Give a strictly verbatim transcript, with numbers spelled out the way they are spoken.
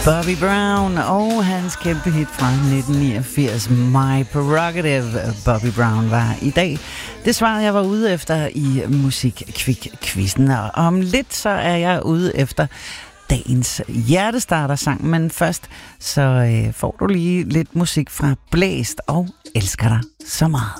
Bobby Brown og hans kæmpe hit fra nitten niogfirs, My Prerogative. Bobby Brown var i dag det svar, jeg var ude efter i Musikquiz-quizzen. Og om lidt så er jeg ude efter dagens hjertestarter-sang, men først så øh, får du lige lidt musik fra Blæst og Elsker dig så meget.